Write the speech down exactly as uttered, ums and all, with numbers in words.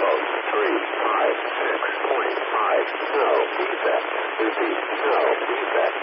Approach three five six point five. No, defect. Repeat. No, defect.